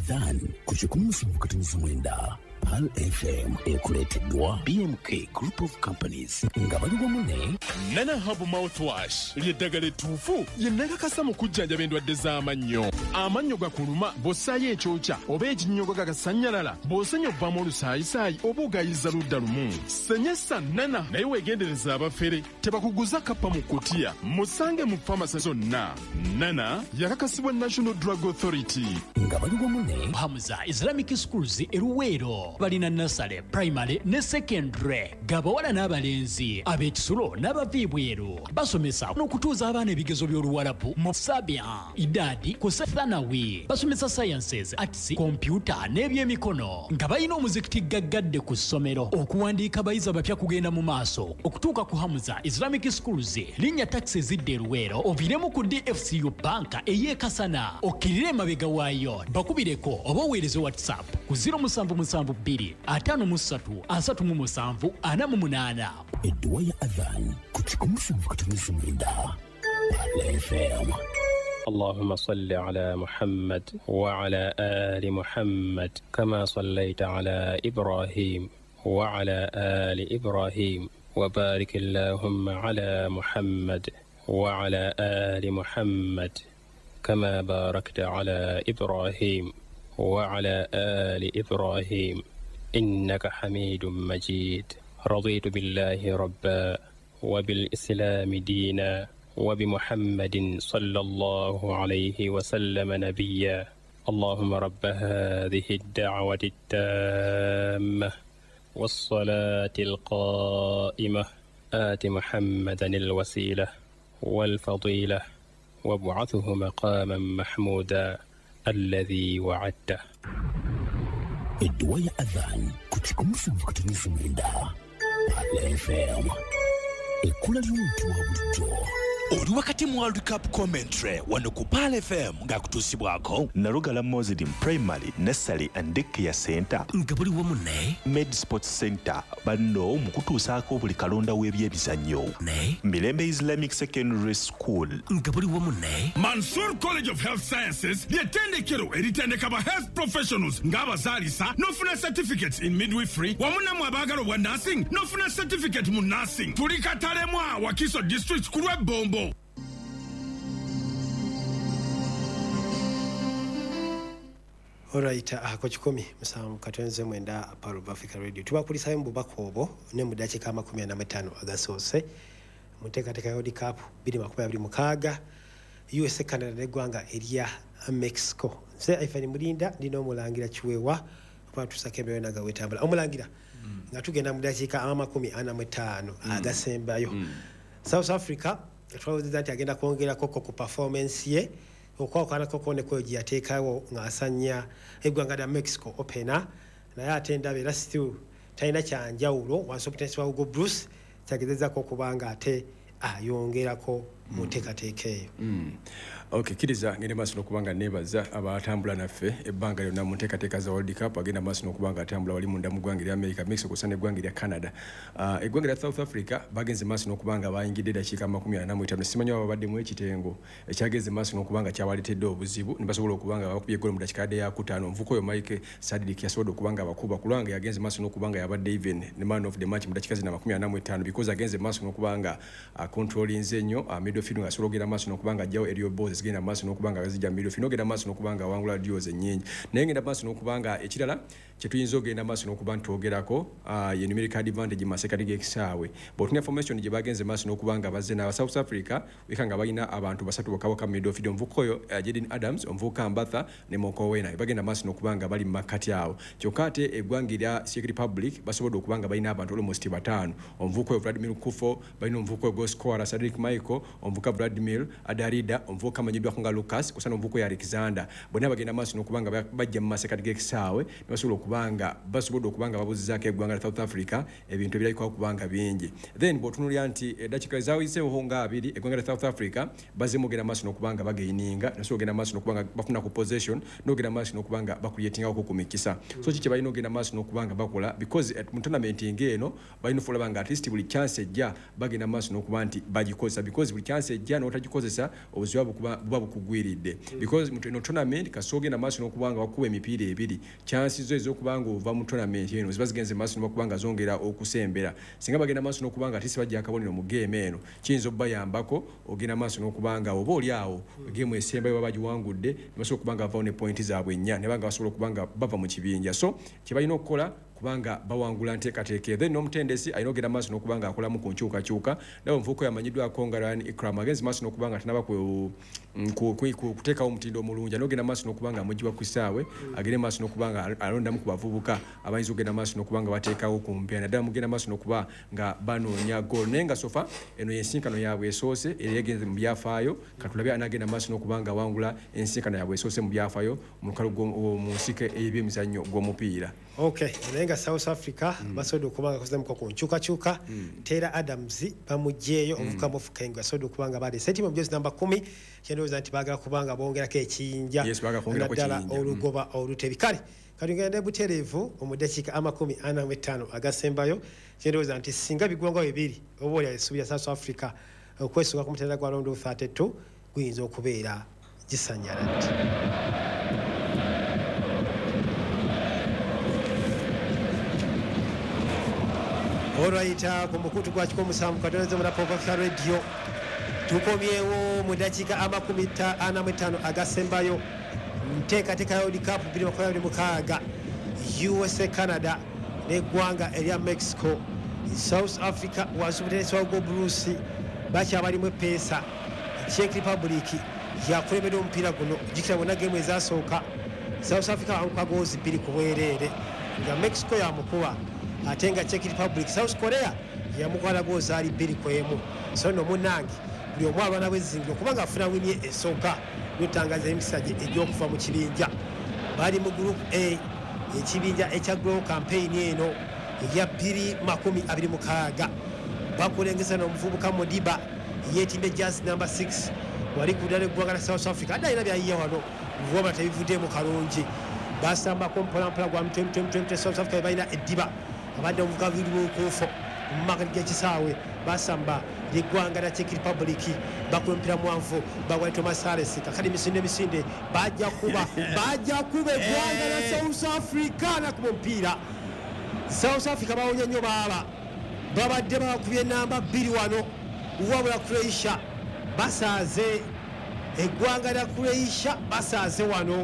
Adhan kuchikumu mkatanizi mwenda Pal FM ekuleteddwa BMK Group of Companies nga bali wamu Nana Hub Mouthwash ly'eddagala ettuufu lye nnakakasa mu kujjanjaba endwadde z'amannyo. Amannyo gakuluma bw'ossaayo ekyokya oba ekinnyogo gagasanyalala bw'osenya obbamu olusaayisaayi oba ogayiza ludda lumu. Senyesa Nana naye weegendereza abafere tebakuguza kappa mu kutiya. Musange mu famasi zonna. Nana yakakasibwa National Drug Authority. Nga bali wamu Hamza Islamic Schools eruweero balina nasale primary ne secondary gabawala n'abalenzi ab'ekisulo n'abaviibweru basomesa n'okutuuza abaana ebigezo by'oluwalabu mu Sabia idadi ku Thanawi basomesa sciences arts computer n'ebyemikono nga balina omuzikiti gaggadde ku ssomero okuwandiika abayizi abapya kugenda mu maaso okutuuka ku Hamza Islamic Schools linnya taxi zidde eruweero oviremu ku DFCU banka ey'ekasana okkirire emabega waayo bakubireko oba oweereze WhatsApp ku 0772 53 37 Edduwa ya Adhan kuchikumu mkatanizi mwenda Pal FM. اللهم صل على محمد وعلى آل محمد كما صليت على إبراهيم وعلى آل إبراهيم وبارك اللهم على محمد وعلى آل محمد كما باركت على إبراهيم وعلى آل إبراهيم إنك حميد مجيد. رضيت بالله ربا وبالإسلام دينا وبمحمد صلى الله عليه وسلم نبيا. اللهم رب هذه الدعوة التامة والصلاة القائمة آت محمدا الوسيلة والفضيلة وابعثه مقاما محمودا الذي وعدته. Edduwa ya Adhan kuchikumu mkatanizi mwenda Pal FM. Ekula ly'omuntu wa bulijjo. Oli wakati mu World Cup commentary wano ku Pal FM ng'akutuusibwako Narugala Muslim Primary Nursery and Daycare Center nga buli wamu Med Sports Center banno mu kutuusaako buli kalonda w'ebyemizannyo Mirembe Islamic Secondary School nga buli wamu Mansour College of Health Sciences ly'ettendekero eritendeka ba health professionals ng'abazaalisa n'ofuna certificates in midwifery wamu namwe abaagala obwa nursing n'ofuna certificate mu nursing. Tuli Katalemwa Wakiso District ku Lwebombo. Alright, ako 17 katonze mwenda Pal Africa Radio. Tubakulisayo mu bubaka obwo ne mu dakiika 45 agasoose. Muteekateeka World Cup 2026 USA Canada n'eggwanga erya Mexico. Nze Ifani Mulinda ndina omulangira Kiwewa abatusakembeyo naga wetambula. Omulangira nga tugenda mu dakiika 45 agasembayo. South Africa twawuziza nti agenda kwongerako ku performance ye okwawukana koko ne kweji yateekawo ng'asanya eggwanga lya Mexico Opener naye ate ndaba era still talina kyanjawulo wansi obutensi wa Hugo Bruce kyagezezaako okubanga ate ayongerako mu nteekateeka eyo. Okay, kiriza ngende maaso n'okubanga neebaza abatambula naffe ebbanga lyonna mu nteekateeka za World Cup agenda maaso n'okubanga atambula wali munda mu ggwanga lya America, Mexico kw'ossa n'eggwanga lya Canada. Eggwanga lya South Africa bagenze maaso n'okubanga bayingidde eddakiika 45. Simanyi baba baddemu ekitengo ekyagenze maaso n'okubanga kyawaleetedde obuzibu ne basobola okubanga bakubye eggoolo mu ddakiika ya 5. Omuvuko oyo Mike Saddick yasobodde okubanga abakuba kulwanga yagenze maaso n'okubanga yabadde even ne man of the match mu ddakiika zina 45 because agenze maaso n'okubanga controllinze nnyo midfield nga asobola okugenda maaso n'okubanga ajjawo Elio Boz genda maaso n'okubanga bazijja midfield n'ogenda maaso n'okubanga awangula deals ennyingi naye ngenda maaso n'okubanga ekirala kye tuyinza ogenda maaso n'okuba ntwogerako ye numerical advantage mu masekati g'ekisaawe bw'otunya formation gye bagenze maaso n'okubanga bazze n'aba South Africa weka nga balina abantu basatu bokka midfield omuvuko oyo Jaden Adams omuvuka Ambatha ne Mokowena bagenda maaso n'okubanga bali mu makati awo kyokka ate eggwanga lya Czech Republic basobodde okubanga balina abantu almost 5 omuvuko oyo Vladimir Kufo balina omuvuko oyo goal scorer Cedric Michael omuvuka Vladimir Adarida omuvuka amanyiddwako nga Lucas kusana omuvuko ya Alexander bonna bagenda maaso n'okubanga bajja mu masekati g'ekisaawe ne basobola okubanga basobodde okubanga babuzizaako eggwanga lya South Africa ebintu ebirabika okubanga bingi then bw'otunuulira nti eddakiika zaawiseewo nga 2 eggwanga lya South Africa bazzeemu ogenda maaso n'okubanga bagaininga nasobola ogenda maaso n'okubanga bafuna ku possession n'ogenda maaso n'okubanga bakuyetingako ku mikisa so ki kye balina ogenda maaso n'okubanga bakola because mu tournament ng'eno balina okulaba nga at least buli chance ejja bagenda maaso n'okuba nti bagikozesa because buli chance ejja n'otagikozesa obuzibu buba bukugwiridde because mu tournament kasogenda maaso n'okubanga wakuba emipiira ebiri chances ez'okubanga ova mu tournament eno ziba zigenze maaso n'okubanga zongera okusembera singa bagenda maaso n'okubanga ate sibajja akabonero mu game eno kiyinza obbayambako ogenda maaso n'okubanga oba oli awo game esembayo baba bagiwangudde basobola okubanga bavawo ne point zaabwe ennya ne banga basobola okubanga bava mu kibinja so kye balina okukola kubanga bawangula nteekateeka then n'omutendesi alina ogenda maaso n'okubanga akolamu ku nkyukakyuka nabo omuvubuka yamanyiddwako nga Ryan Ikram agenze maaso n'okubanga tanaba kuteekawo omutindo omulungi n'ogenda maaso n'okubanga amugibwa ku kisaawe agende maaso n'okubanga alondamu ku bavubuka abayinza okugenda maaso n'okubanga bateekawo ku mpeera naddala mugenda maaso n'okuba nga banoonya goal naye nga sofa eno yensinkano yaabwe esoose era yagenze mu byafaayo katulabe anagenda maaso n'okubanga awangula ensinkano yaabwe esoose mu byafaayo mu lukalu mu nsike ey'ebyemizannyo gw'omupiira. Okay, nenga South Africa basodo kubanga kozemu ko kunchuka Taylor Adams bamujjeyo ovuka mufukenga sodo kubanga bali seti mu jezi namba 10 kyendoza anti baga kubanga bongera ke kinja nadala olugoba olutebikale kali ngende buterevu omudakika amakumi 45 agasembayo kyendoza anti singa bigwanga bibiri oboya esubya South Africa okwesuka ku mutenda gwa round 32 kuyinza okubeera gisanyala Alright, kumukutu kwa chiko musamu katoneze muna Pop-Up Radio tukomyewo mu dakika amakumi 45 agasembayo nteekateeka ya World Cup 2026 USA Canada n'eggwanga erya Mexico South Africa wasubuteresi wago Bruce bakyabalimu epeesa Czech Republic yakulembedde omupiira guno jikira bonna gemu ezasooka South Africa bamukuba goozi 2 ku bwereere nga Mexico yamukuba ate nga Czech Republic South Korea yamukwala goozi ali 2 ku 1 so no munange buli omu abaana bwezingiro kubanga afuna wini esooka lutangaza emisajja egy'okuva mu kibinja bali mu group A ekibinja ekya Grow campaign eno ya 2026 bakulengeza n'omuvubuka Modiba yeetimbe jazz number 6 wali kudala eggwanga la South Africa adayina byayiye wano vuba tebivudde mu kalungi basamba kompolampola gwa 2020 South Africa balina eddiba abadde omuvubuka buli bw'okuufo mu makati g'ekisaawe basamba eggwanga la Czech Republic bakumpira mwanvu bagwa Thomas Harris kakali misinde bajja kuba eggwanga la South Africa na ku mupiira South Africa bawonya nnyo babadde bakubye namba 2 wano wabula Croatia basaaze eggwanga la Croatia basaaze wano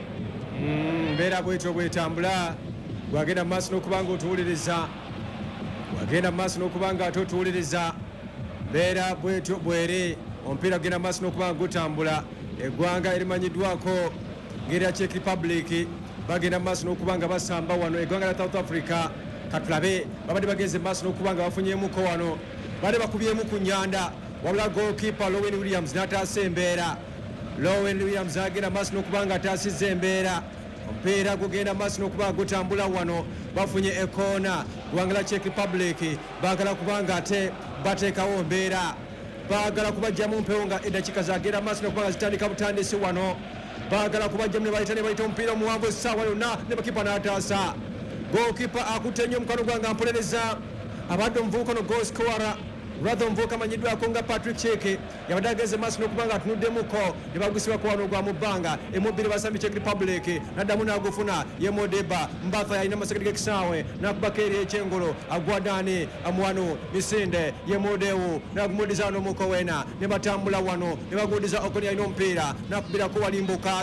mbeera bwetyo bwetambula wagenda maaso n'okubanga otuwuliriza wagenda maaso n'okubanga ate otuwuliriza mbeera bwetyo bwere omupiira gugenda maaso n'okubanga gutambula eggwanga erimanyiddwako ng'erya Czech Republic bagenda maaso n'okubanga basamba wano eggwanga la South Africa katulabe babadde bagenze maaso n'okubanga bafunyemuko wano badde bakubyemu ku nnyanda wabula goalkeeper Lowen Williams n'ataasa embeera Lowen Williams agenda maaso n'okubanga ataasizza embeera omupiira gugenda maaso n'okubanga gutambula wano bafunye ekoona eggwanga la Czech Republic baagala kubanga ate bateekawo mbeera baagala kubajjamu mpewo nga eddakiika zagenda maaso n'okubanga zitandika butandisi wano baagala kubajjamu ne bayita omupiira omuwanvu essaawa yonna ne bakipa n'ataasa goalkeeper akutte nnyo omukono gwange ampolereza abadde omuvubuka no goal scorer rather omuvubuka amanyiddwako nga Patrick Cheke yabadde agenze maaso n'okubanga atunuddemuko ne bagusibwako wano gwa mu bbanga emubiri basambi Czech Republic naddamu n'agufuna ye Modeba Mbatha yalina amasekati g'ekisaawe n'akubako eri ekyengolo agwadani amuwano misinde ye Modewu n'agumudiza wano mukowena ne batambula wano ne bagudiza Okoni yalina omupiira n'akubirako wali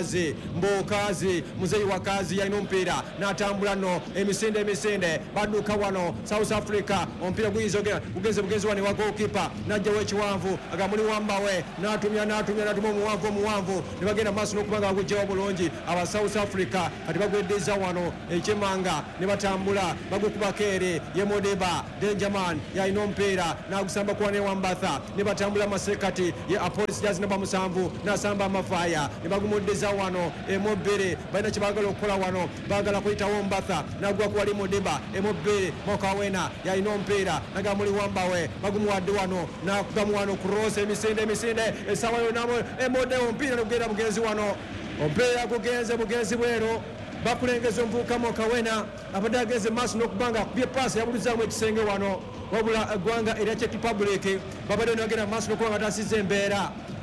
Mbokazi muzeyi wa kazi yalina omupiira n'atambula nno emisinde badduka wano South Africa omupiira guyinza gugenze bugenzi wano ewa goalkeeper najjawo ekiwanvu agamuli wambawe n'atumya omuwanvu ne bagenda maaso n'okubanga bagujjawo bulungi aba South Africa kati bagweddiza wano ekyemanga ne batambula bagukubako eri ye Modeba Denjaman yalina omupiira n'agusamba kuwa ne Wambatha ne batambula masekati ye Apolis Jazz namba 7 n'asamba amafaaya ne bagumuddiza wano emobbiri balina kye baagala okukola wano baagala kuyitawo Mbatha n'agwa kuwali Modeba emobbiri Mokawena yalina omupiira nagamuli wambawe wadde wano nakugamu wano cross emisinde essaawa yonamu emode omupiira nogenda bugenzi wano omupiira gugenze bugenzi bwero bakulengeza omuvubuka Mokawena abadde agenze maaso n'okubanga akubye paasi yabulizaamu ekisenge wano wabula eggwanga erya Czech Republic babadde nagenda maaso n'okubanga taasizza embeera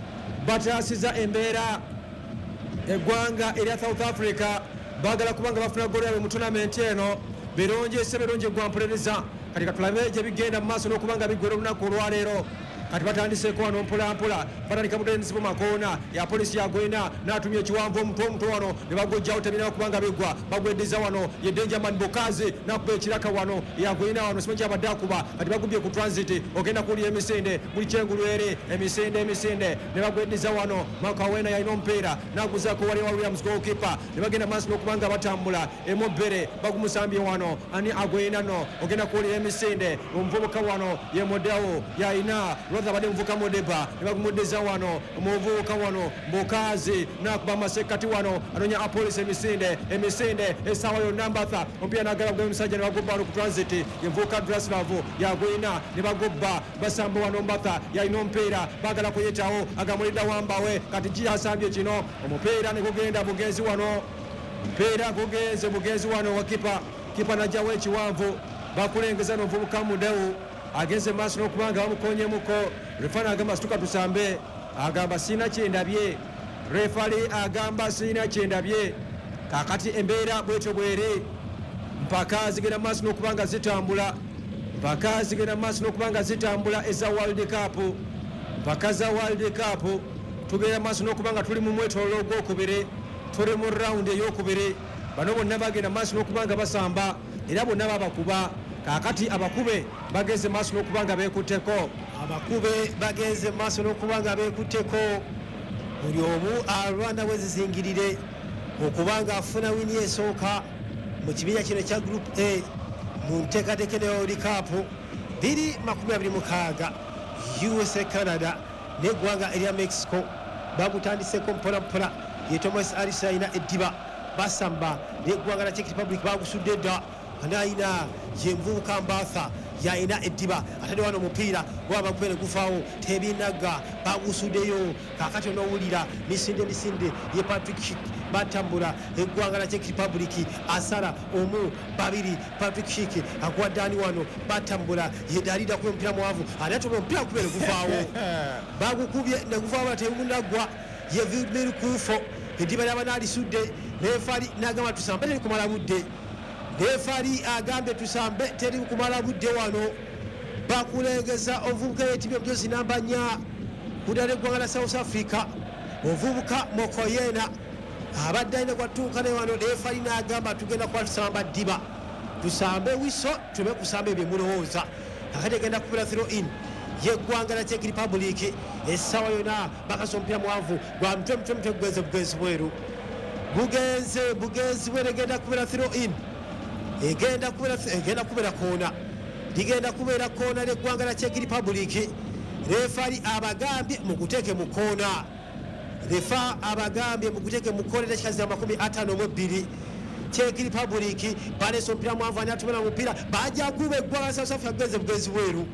batasizza embeera eggwanga erya South Africa bagala kubanga bafuna golo yaabwe mu tournament eno birungi gwampuliriza kati katulabe gye bigenda mu maaso n'okubanga biggwera olunaku olwaleero kati batandiseko wano mpolampola batandika budenzibu makoona ya polisi yagwena n'atumya ekiwanvu omuto wano ne bagojjawo tebirina kubanga biggwa bagweddiza wano ye Benjamin Bokazi n'akuba ekiraka wano yagwena wano simanyi kyabadde akuba kati bagubye ku transit ogenda kuwulira emisinde buli kyengulu eri emisinde ne bagweddiza wano Makawena yalina omupiira n'aguzaako wali wa Williams goalkeeper ne bagenda maaso n'okubanga batambula emobbere bagumusambye wano ani agwena no ogenda kuwulira emisinde omuvubuka wano ye Modeo yalina abadde muvuka Modeba ne bagumuddeza wano omuvubuka wano Mbokazi n'akuba amasekati wano anonya apolisi emisinde essaawa yonna Mbatha omupiira n'agala kugwa omusajja ne bagobba wano ku transit yevuuka Draslav yagwina ne bagobba basamba wano Mbatha yalina omupiira baagala kuyitawo agamulidda Wambawe kati gyasambye kino omupiira ne gugenda bugenzi wano mpiira gugenze bugenzi wano wa kipa najjawo ekiwanvu bakulengeza n'omuvubuka Mudewu agenze maaso n'okubanga bamukonyemuko refari agamba situka tusambe agamba sina kyendabye refari agamba sina kyendabye kakati embeera bwetyo bweri mpaka zigenda maaso n'okubanga zitambula eza World Cup mpaka za World Cup tugenda maaso n'okubanga tuli mu mwetoololo ogwokubiri tuli mu rawundi ey'okubiri bano bonna bagenda maaso n'okubanga basamba era bonna babakuba kakati abakube bagenze maaso n'okubanga beekutteko buli omu alwana bwezizingirire okubanga afuna wini esooka mu kibiina kino kya group A mu nteekateeka ne World Cup 2026 USA Canada n'eggwanga erya Mexico bagutandiseko mpolampola ye Thomas Arisa alina eddiba basamba n'eggwanga la Czech Republic bagusudde dda anaina yenvuka Mbatha yaina eddiba atade wano omupiira gwaba gubere gufaawo tebinaga bagusudeyo kakati onowulira misinde ye Patrick Schick batambula eggwanga la Czech Republic asala omu babiri Patrick Schick agwaddani wano batambula yedalida ku omupiira mwavu anatoba omupiira gubere gufaawo bagukubye ne gufaawo temunagwa ye Vladimir Kufo eddiba ly'abanaalisudde refari n'agamba tusambe teri kumala budde refari agambye tusambe teri kumala budde wano bakulengeza ovubuka yetimye omujozi namba 4 kudala eggwanga la South Africa ovubuka Mokoyena abadde alina kwatuuka ne wano refari n'agamba tugenda kuba tusamba ddiba tusambe wiso tube kusamba ebyo mulowooza akati egenda kubira throw in yeggwanga la Czech Republic essaawa yonna bakasa omupiira muwanvu gwa mutwe bugenzi bweru egenda kubira throw in egenda kubera koona ligenda kubeera koona ly'eggwanga la Czech Republic refari abagambye mukuteeke mu koona ekikazi 52 Czech Republic baleese omupiira mwanvu ani atumira mu mupiira bajja kuba eggwanga la South Africa bugenzi bweru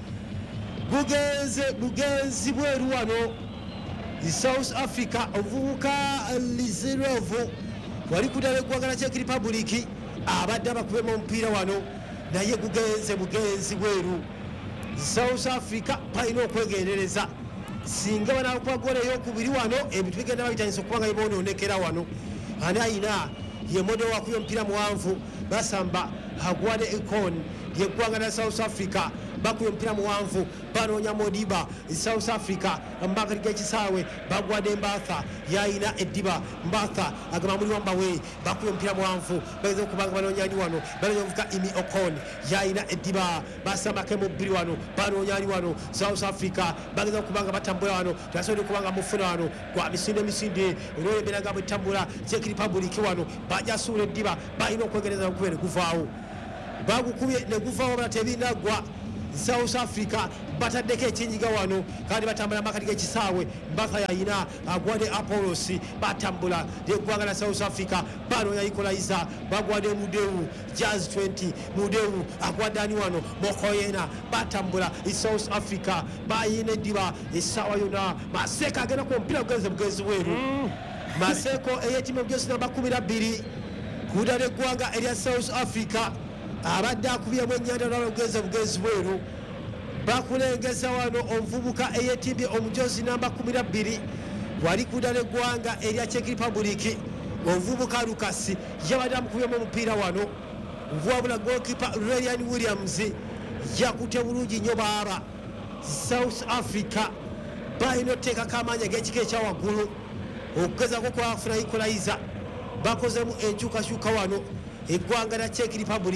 bugenzi bweru wano South Africa ovubuka Lizirovu wali kudala eggwanga la Czech Republic abadde abakubemu omupiira wano naye bugenzi bweru South Africa balina okwegendereza singa banakuba gola eyokubiri wano ebintu bigenda babitanyisa okubanga bibonoonekera wano ani ayina ye modo wakuba omupiira muwanvu basamba Hagwade Ekon yeggwanga la South Africa bakuba omupiira muwanvu banoonya Modiba South Africa mbakati g'ekisaawe bagwadde Mbatha yayina eddiba Mbatha agamba muli Wambawe bakuba omupiira muwanvu bageza okubanga banoonya ani wano banoonya omuvuka Imi Okon yayina eddiba basambako emubbiri wano banoonya ani wano South Africa bageza okubanga batambula wano tebasobodde okubanga mufuna wano gwa misinde olw'embeera bwe ttambula Czech Republic wano bajasuula eddiba balina okwegereza okubere guvaawo bagukubye ne guvaawo bala tebinaggwa South Africa bataddeko ekinyiga wano kandi batambula makati g'ekisaawe Mbatha yayina agwadde Apollos batambula ly'eggwanga la South Africa banoonya Equalizer bagwadde Mudewu Jazz 20 Mudewu agwadde ani wano Mokoyena batambula South Africa bayina eddiba essaawa yonna Maseko agenda ku omupiira bugenzi bweru Maseko ey'ettiimu omujosi namba 12 kudala eggwanga erya South Africa abadde akubyemu ennyanja n'obugenzi bweru bakulengeza wano omuvubuka eyetimbye omujozi namba 12 wali kudala eggwanga erya Czech Republic omuvubuka Lucas yabadde amukubyamu omupiira wano wabula goalkeeper Ryan Williams yakute bulungi nnyo baaba South Africa balina oteekako amaanyi ag'ekika ekyawaggulu okugezaako kwafuna equalizer bakozemu enkyukakyuka wano eggwanga lya Czech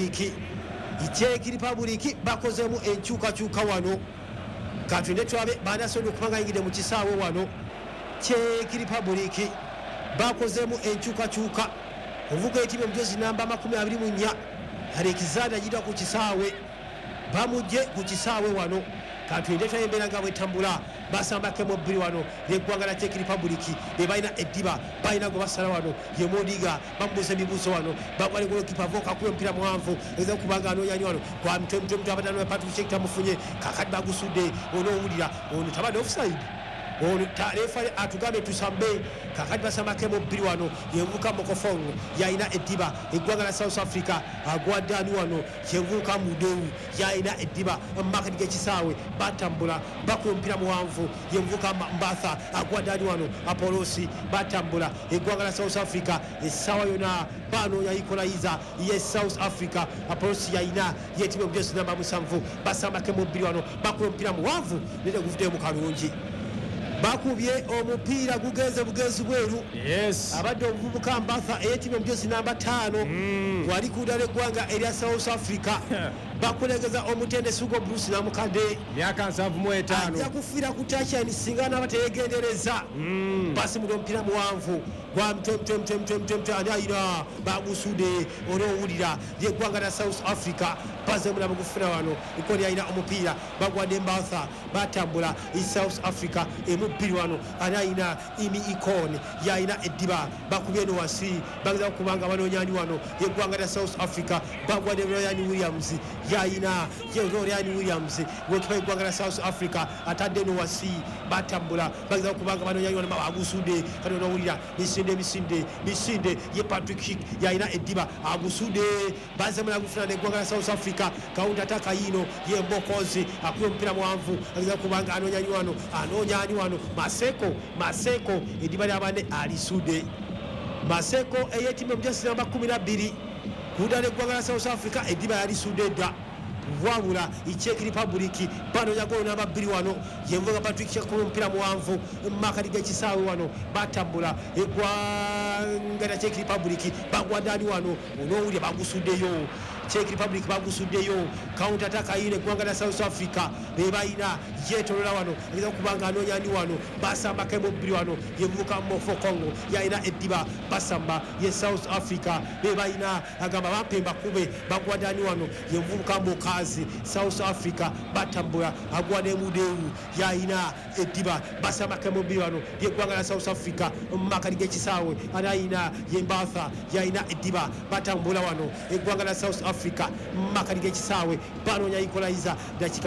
Republic bakozemu enkyukakyuka wano katwende twabe banasobola okuba nga yingidde mu kisaawe wano Czech Republic bakozemu enkyukakyuka ovuga etimu omujozi namba 24 Alexander yidda ku kisaawe bamujje ku kisaawe wano katwende twayembeera nga bwetambula basambake mu bbiri wano yeggwanga lya Czech Republic bebalina eddiba balina gwe basala wano ye Modiga bamubuuza emibuuzo wano bagwale golokipa voka kuba omupiira muwanvu eza okubanga anoonyani wano kwa mutwe abatano ya Patrick Check tamufunye kakati bagusudde onoowulira ono tabadde offside ono refari atugambe tusambe kakati basambake mu bbiri wano yenvuka Mokofongo yalina eddiba eggwanga lya South Africa agwaddaani wano yenvuka Mudewu yalina eddiba makati g'ekisaawe batambula bakuba omupiira muwanvu yenvuka Mbatha agwaddaani wano Apolosi batambula eggwanga lya South Africa essaawa yona banoonya equalizer ye South Africa Apolosi yalina yetimu omujozi namba 7 basambake mu bbiri wano bakuba omupiira muwanvu nete guvuddemu kalungi bakubye omupiira gugenze bugezi bweru abadde omuvubuka Mbatha eyetimu omujozi namba 5 wali kudala eggwanga erya South Africa bakulegeza omutendesi Hugo Bruce namukadde myaka 75 ajja kufiira ku touchline singa naba teyegendereza basimula omupiira muwanvu gwa mtwe ani ayina bagusudde onoowulira lyeggwanga lya South Africa bazemula bagufuna wano ikoni ayina omupiira bagwadde Mbatha batambula South Africa emubbiri wano ani ayina imi ikoni yayina eddiba bakubye eno wansi bageza okubanga banoonyani wano yeggwanga lya South Africa bagwadde Ryan Williams yayina Ryan Williams wekipa eggwanga lya South Africa atadde eno wansi batambula bageza okubanga banoonyani wano bagusudde kati onoowulira misinde ye Patrick Schick yayina eddiba agusudde bazemula gufuna neggwanga lya South Africa counter attack yino ye Mbokozi akuye omupiira muwanvu ageza kubanga anoonyani wano Maseko eddiba ly'abane alisudde Maseko eyetimu omujozi namba 12 kudala eggwanga lya South Africa eddiba yalisudde dda wabula Czech Republic banoonya golo namba 2 wano yenvuga Patrick Check omupiira muwanvu makati g'ekisaawe wano batambula eggwanga lya Czech Republic bagwaddaani wano onoowulira bagusuddeyo Czech Republic bagusuddeyo counter attack ayina eggwanga lya South Africa bebalina yetolola wano ageza okubanga anoonyani wano basambako emubbiri wano yevubuka Mokofongo yalina eddiba basamba ye South Africa bebalina agamba bampemba kube bagwaddaani wano yevubuka Mokazi South Africa batambula agwadde Mudewu yalina eddiba basambako emubbiri wano yeggwanga lya South Africa mumakati g'ekisaawe anayina ye Mbatha yalina eddiba batambula wano eggwanga lya South Africa makati g'ekisaawe banoonya equalizer dakika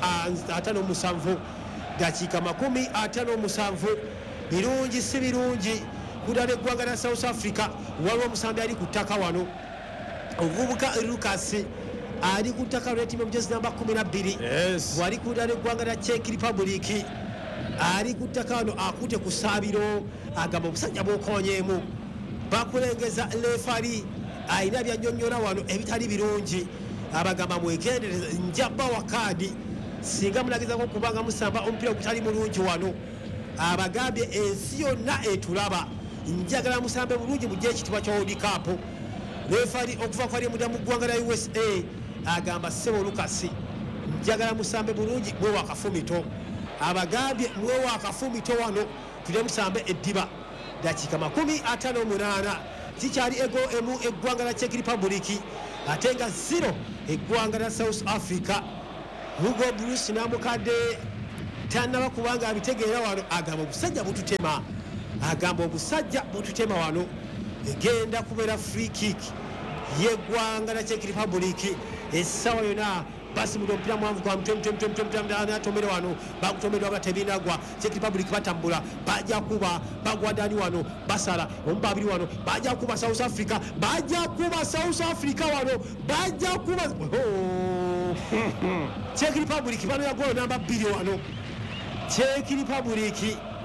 57 birungi si birungi kudala eggwanga lya South Africa waliwo omusambi ali ku ttaka wano omuvubuka Lucas ali ku ttaka lw'ettimu omujozi namba 12 wali kudala eggwanga lya Czech Republic ali ku ttaka wano akute ku ssaabiro agamba obusajja bw'okoonyeemu bakulengeza lefari ayina byannyonnyola wano ebitali birungi abagamba mwegendereza njabba wa kaadi singa mulagizako okubanga musamba omupiira ogutali mulungi wano abagambye ensi yonna etulaba njagala musambe bulungi mu gy'ekitibwa kya World Cup refari okuva kwali mudda mu ggwanga lya USA agamba Sebo Lucas njagala musambe bulungi mwe wakafumito abagambye mwe wakafumito wano tule musambe eddiba dakika 58 kikyali ego emu eggwanga lya Czech Republic ate nga 0 eggwanga lya South Africa Hugo Bruce namukadde tannaba kubanga abitegeera wano agamba obusajja bututema wano egenda kubeera free kick yeggwanga lya Czech Republic essaawa yona basimula omupiira muwanvu gwa mutwe wano bagutomedwa batebinagwa Czech Republic batambula bajja kuba bagwaddaani wano basala omubabiri wano bajja kuba South Africa wano bajja kuba Czech Republic bano ya golo namba 2 wano Czech Republic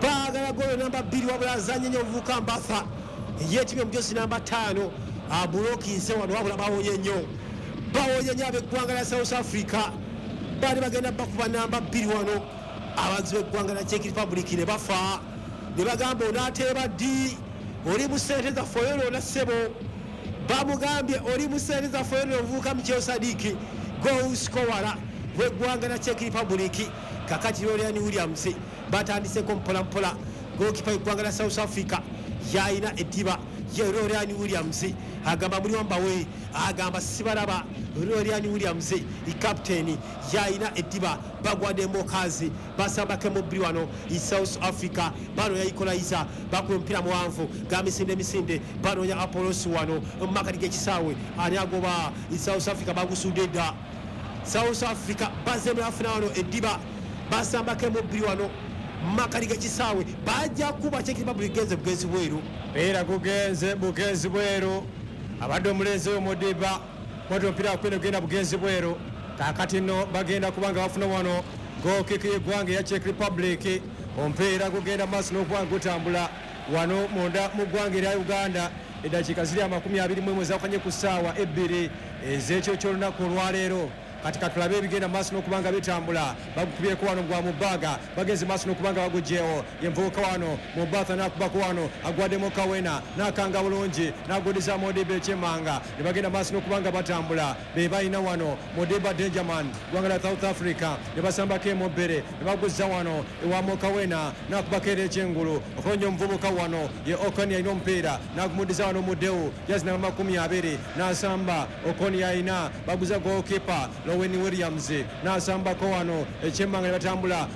baagala golo namba 2 wabula azanye nnyo omuvubuka Mbatha yeetibye omujosi namba 5 abulokinse wano wabula bawonye nnyo ab'eggwanga lya South Africa baali bagenda bakuba namba 2 wano abazi b'eggwanga lya Czech Republic ne bafa ne bagamba onaateeba ddi oli mu ssente zaffe oyonoona ssebo bamugambye oli mu ssente zaffe oyonoona omuvubuka Michel Sadiki goalscorer w'eggwanga lya Czech Republic kakati Lorian Williams batandiseko mpolampola goalkeeper w'eggwanga lya South Africa yalina eddiba ye Lorian Williams agamba muli wambawe agamba sibalaba Lorian Williams captain yalina eddiba bagwadde mbokazi basambake mu bbiri wano South Africa bano yayikolaiza bakuba omupiira muwanvu ga misinde banoonya Apollos wano mu makati g'ekisaawe ani agoba South Africa bagusudde dda South Africa bazze afuna wano eddiba basambake mu bbiri wano makali g'ekisaawe bajja kuba Czech Republic genze bugenzi bweru era kugenze bugenzi bweru abadde omulenzi Modiba moto mpira kwene genda bugenzi bweru kakati no bagenda kubanga bafuna wano go kick y'eggwanga ya Czech Republic omupiira gugenda maaso n'okuba gutambula wano munda mu ggwanga erya Uganda eddakiika ziri 21 zakanye ku ssaawa 2 ez'ekyo ky'olunaku olwaleero kati katulabe ebigenda maaso n'okubanga bitambula bagukubyeko wano gwa Mubaga bagenze maaso n'okubanga bagugyewo yenvubuka wano Mbatha n'akubako wano agwaddemu Kawena n'akanga bulungi n'aguddiza Modiba ekyemmanga ne bagenda maaso n'okubanga batambula be balina wano Modiba Dangerman ggwanga lya South Africa ne basambako emobbere ne baguzza wano ewamu Kawena n'akubako era ekyengulu okulonja omuvubuka wano ye Okoni alina omupiira n'agumuddiza wano Mudewu jazi namba 20 n'asamba Okoni alina baguza goalkeeper Lorian Williams n'asambako wano ekyemmanga ne batambula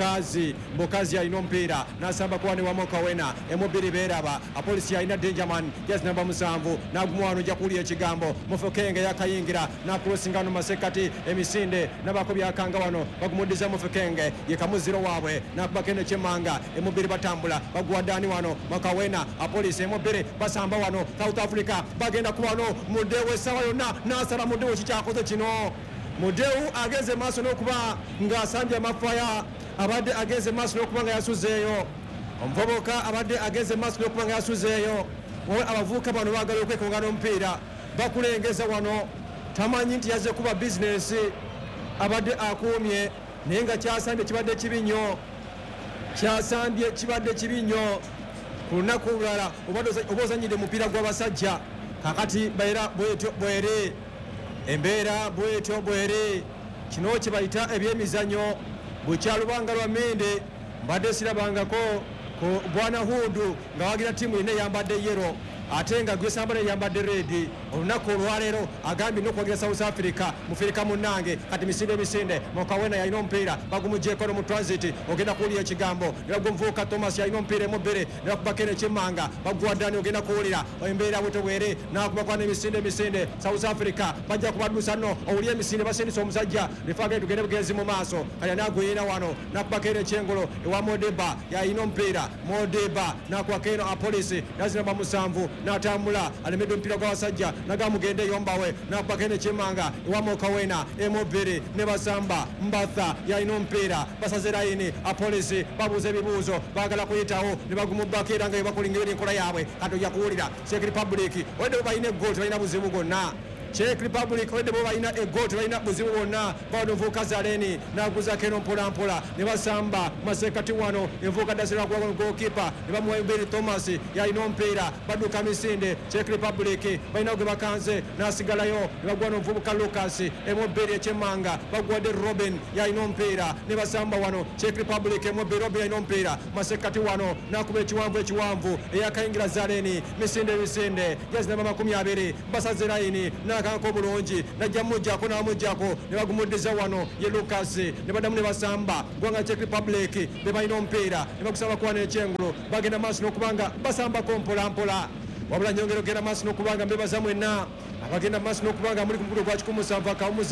Mbokazi alina omupiira n'asambako wano ewamu Kawena emobbiri beeraba apolisi alina Dangerman jazi namba 7 n'aguma wano ojja kuwulira ekigambo Mufekenge yakayingira n'akulosinga wano masekati emisinde n'abako akanga wano bagumuddiza Mufekenge ye kamuziro waabwe n'akubako eno ekyemmanga emobbiri batambula baguwaddaani wano Makawena apolisi emobbiri basamba wano South Africa bagenda ku wano Mudewu essaawa yonna n'asala Mudewu kikyakoze kino Mudewu agenze maaso n'okuba ng'asambye amafaya abadde agenze maaso n'okuba nga yasuzeeyo omuvubuka abadde agenze maaso n'okuba nga yasuzeeyo abavubuka bano baagala okwekonga n'omupiira bakulengeza wano tamanyi nti yazze kuba bizinesi abadde akuumye naye nga kyasambye kibadde kibi nnyo ku lunaku lulala oba ozanyidde mupiira gw'abasajja kakati baera bwetyo bwere embeera bwetyo bwere kino kye bayita ebyemizannyo bukyalubanga lwa Mende mbadde sirabangako ku Bwana Hudu nga wagira ttiimu yina eyambadde yero ate nga gwesamba neyambadde redi olunaku olwaleero agambye n'okwagira South Africa mufirika munnange kati misinde Mukawena yalina omupiira bagumugyeko no mu transit ogenda kuwulira ekigambo ne bagumuvubuka Thomas yalina omupiira emobbere ne bakubako eno ekyemmanga baguwaddaani ogenda kuwulira embeera bwetyo bwere n'akubako n'emisinde South Africa bajja kubaddusa nno owulira emisinde basindisa omusajja nefaagale tugende bugenzi mu maaso kali anaguyina wano n'akubako eno ekyengolo ewa Modiba yalina omupiira Modiba n'akubako eno apolisi nazinamba 7 n'atambula alemeddwe omupiira gw'abasajja nagamugende yombawe n'akubako eno ekyemmanga ewamu Kawena emobbiri ne basamba Mbatha yalina omupiira basaze layini apolisi babuuza ebibuuzo baagala kuyitawo ne bagumubbako era nga bebakulingirira enkola yaabwe kati ojja kuwulira Czech Republic olwedde bo balina eggolo tebalina buzibu bwonna Czech Republic olwedde bo balina eggolo tebalina buzibu bwonna bawano envubuka Zaleni n'aguzako eno mpolampola ne basamba masekati wano envubuka Dasera gwagano goalkeeper ne bamuwa Mberi Thomas yalina omupiira badduka misinde Czech Republic balina gwe bakanze n'asigalayo ne bagwana omuvubuka Lucas emobbiri ekyemmanga baguwadde Robin yalina omupiira ne basamba wano Czech Republic emobbiri Robin yalina omupiira masekati wano n'akuba ekiwanvu eyakayingira Zaleni misinde jazi namba 20 basaze layini n'akanko bulungi najja mujjako n'amujjako ne bagumuddiza wano ye Lucas ne baddamu ne basamba gwanga Czech Republic be balina omupiira ne bagusaba kuba n'ekyengulu bagenda maaso n'okubanga basambako mpolampola wabula nyongero genda maaso n'okubanga mbebaza mwenna abagenda maaso n'okubanga muli ku mukutu gwa 17